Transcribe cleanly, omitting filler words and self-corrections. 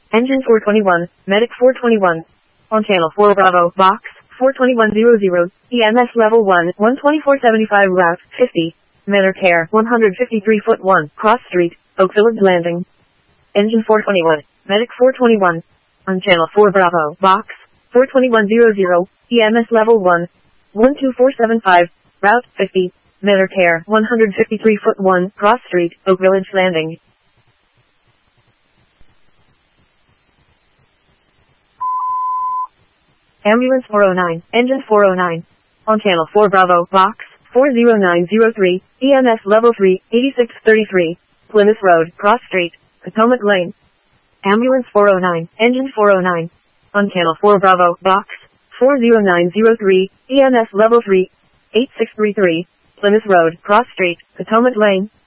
Engine 421, Medic 421. On channel 4 Bravo, box 42100, EMS level 1, 12475 route 50. Medicare 153 foot 1, Cross Street, Oak Village Landing. Engine 421, Medic 421. On channel 4 Bravo, box 42100, EMS level 1, 12475, route 50. Medicare 153 foot 1, Cross Street, Oak Village Landing. Ambulance 409, Engine 409. On channel 4 Bravo, box 40903, EMS level 3, 8633, Plymouth Road, Cross Street, Potomac Lane. Ambulance 409, Engine 409. On channel 4 Bravo, box 40903, EMS level 3, 8633, Plymouth Road, Cross Street, Potomac Lane.